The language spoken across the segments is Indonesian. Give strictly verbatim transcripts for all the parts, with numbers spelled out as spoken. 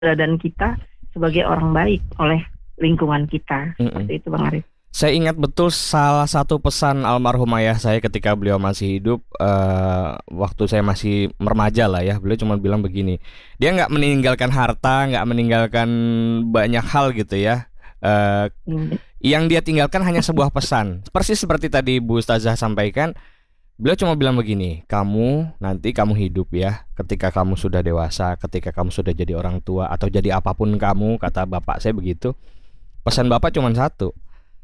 keberadaan kita sebagai orang baik oleh lingkungan kita. Mm-mm. Seperti itu Bang Arif. Saya ingat betul salah satu pesan almarhum ayah saya ketika beliau masih hidup, eh, waktu saya masih remaja lah ya. Beliau cuma bilang begini, dia nggak meninggalkan harta, nggak meninggalkan banyak hal gitu ya. Eh, Hmm. yang dia tinggalkan hanya sebuah pesan. Persis seperti tadi Bu Ustazah sampaikan. Beliau cuma bilang begini, kamu nanti kamu hidup ya, ketika kamu sudah dewasa, ketika kamu sudah jadi orang tua atau jadi apapun kamu, kata bapak saya begitu. Pesan bapak cuma satu,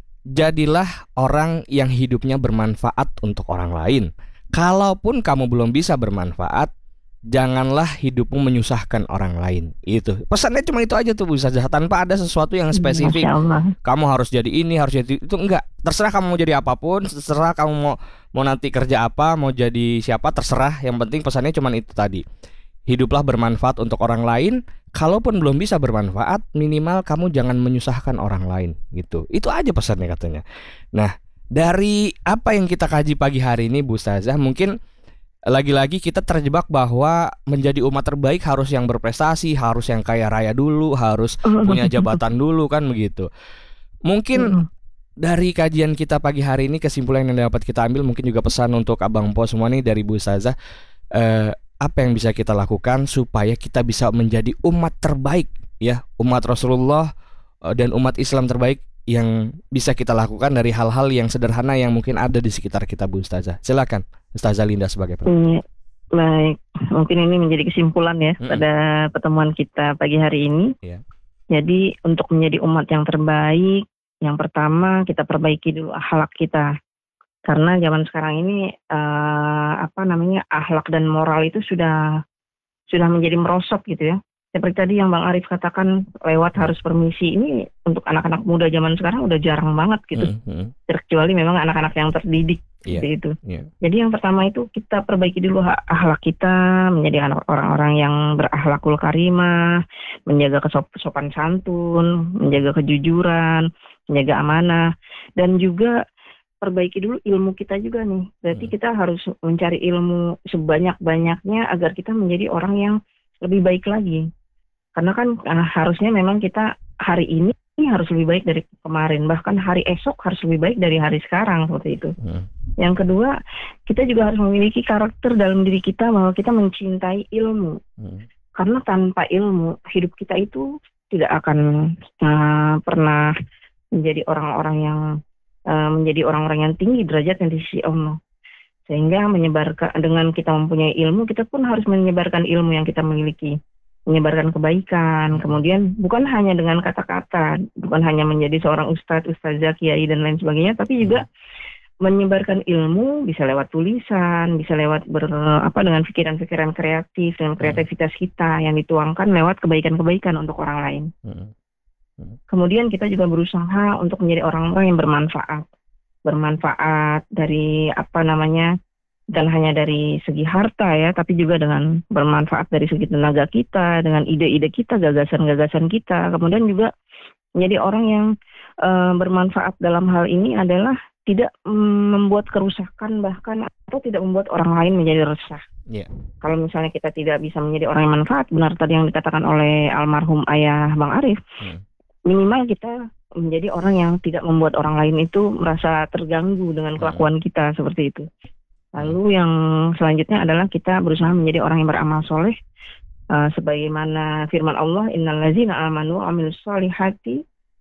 jadilah orang yang hidupnya bermanfaat untuk orang lain. Kalaupun kamu belum bisa bermanfaat, janganlah hidupmu menyusahkan orang lain. Itu pesannya, cuma itu aja tuh Bu Ustazah, tanpa ada sesuatu yang spesifik. Masya Allah. Kamu harus jadi ini, harus jadi itu, enggak. Terserah kamu mau jadi apapun, terserah kamu mau mau nanti kerja apa, mau jadi siapa, terserah. Yang penting pesannya cuma itu tadi. Hiduplah bermanfaat untuk orang lain. Kalaupun belum bisa bermanfaat, minimal kamu jangan menyusahkan orang lain gitu. Itu aja pesannya katanya. Nah, dari apa yang kita kaji pagi hari ini Bu Ustazah, mungkin lagi-lagi kita terjebak bahwa menjadi umat terbaik harus yang berprestasi, harus yang kaya raya dulu, harus punya jabatan dulu kan begitu. Mungkin dari kajian kita pagi hari ini, kesimpulan yang dapat kita ambil, mungkin juga pesan untuk Abang Po semua nih dari Bu Ustazah, eh, apa yang bisa kita lakukan supaya kita bisa menjadi umat terbaik ya, umat Rasulullah eh, dan umat Islam terbaik yang bisa kita lakukan dari hal-hal yang sederhana yang mungkin ada di sekitar kita Bu Ustazah. Silakan Ustazah Linda sebagai penutup. Hmm, baik, mungkin ini menjadi kesimpulan ya Mm-mm. pada pertemuan kita pagi hari ini. Iya. Jadi untuk menjadi umat yang terbaik, yang pertama kita perbaiki dulu akhlak kita. Karena zaman sekarang ini eh, apa namanya akhlak dan moral itu sudah sudah menjadi merosot gitu ya. Seperti tadi yang Bang Arif katakan lewat harus permisi, ini untuk anak-anak muda zaman sekarang udah jarang banget gitu. Mm-mm. Kecuali memang anak-anak yang terdidik Iya. seperti itu. Iya. Jadi yang pertama itu kita perbaiki dulu ha- akhlak kita, menjadi anak orang-orang yang berakhlakul karimah, menjaga kesopan santun, menjaga kejujuran, menjaga amanah, dan juga perbaiki dulu ilmu kita juga nih. Berarti Hmm. kita harus mencari ilmu sebanyak-banyaknya agar kita menjadi orang yang lebih baik lagi. Karena kan ah, harusnya memang kita hari ini harus lebih baik dari kemarin, bahkan hari esok harus lebih baik dari hari sekarang, seperti itu. Hmm. Yang kedua, kita juga harus memiliki karakter dalam diri kita bahwa kita mencintai ilmu. Hmm. Karena tanpa ilmu, hidup kita itu tidak akan uh, pernah menjadi orang-orang yang uh, menjadi orang-orang yang tinggi derajatnya di sisi Allah. Sehingga menyebarkan, dengan kita mempunyai ilmu, kita pun harus menyebarkan ilmu yang kita miliki, menyebarkan kebaikan. Kemudian bukan hanya dengan kata-kata, bukan hanya menjadi seorang ustadz, ustazah, kiai dan lain sebagainya, tapi juga menyebarkan ilmu bisa lewat tulisan, bisa lewat ber, apa dengan pikiran-pikiran kreatif, dengan kreativitas kita yang dituangkan lewat kebaikan-kebaikan untuk orang lain. Hmm. Hmm. Kemudian kita juga berusaha untuk menjadi orang-orang yang bermanfaat. Bermanfaat dari apa namanya, dan hanya dari segi harta ya, tapi juga dengan bermanfaat dari segi tenaga kita, dengan ide-ide kita, gagasan-gagasan kita. Kemudian juga menjadi orang yang uh, bermanfaat dalam hal ini adalah tidak mm, membuat kerusakan bahkan atau tidak membuat orang lain menjadi resah. Yeah. Kalau misalnya kita tidak bisa menjadi orang yang manfaat, benar tadi yang dikatakan oleh almarhum ayah Bang Arif, Hmm. minimal kita menjadi orang yang tidak membuat orang lain itu merasa terganggu dengan kelakuan kita, seperti itu. Lalu yang selanjutnya adalah kita berusaha menjadi orang yang beramal soleh, uh, sebagaimana firman Allah, innal ladzina amanu wa amilus solihati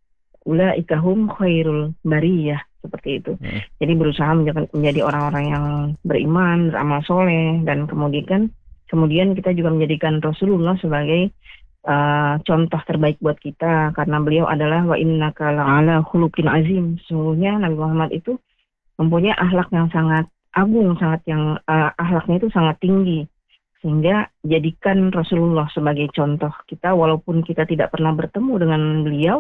ulaika hum khairul bariyah, seperti itu. Hmm. Jadi berusaha menjadi, menjadi orang-orang yang beriman, beramal soleh, dan kemudian kemudian kita juga menjadikan Rasulullah sebagai Uh, contoh terbaik buat kita, karena beliau adalah wa innaka la'ala khuluqin azim. Sesungguhnya Nabi Muhammad itu mempunyai akhlak yang sangat agung, sangat yang uh, akhlaknya itu sangat tinggi, sehingga jadikan Rasulullah sebagai contoh kita, walaupun kita tidak pernah bertemu dengan beliau,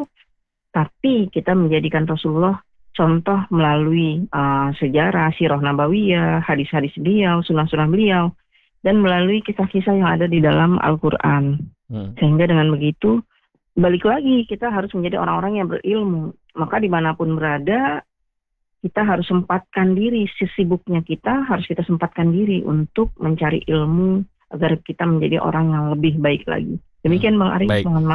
tapi kita menjadikan Rasulullah contoh melalui uh, sejarah, sirah nabawiyah, hadis-hadis beliau, sunnah-sunnah beliau, dan melalui kisah-kisah yang ada di dalam Al-Quran. Hmm. Sehingga dengan begitu, balik lagi kita harus menjadi orang-orang yang berilmu. Maka dimanapun berada, kita harus sempatkan diri, sesibuknya kita harus kita sempatkan diri untuk mencari ilmu agar kita menjadi orang yang lebih baik lagi. Demikian Bang Ari, Baik. mohon maaf.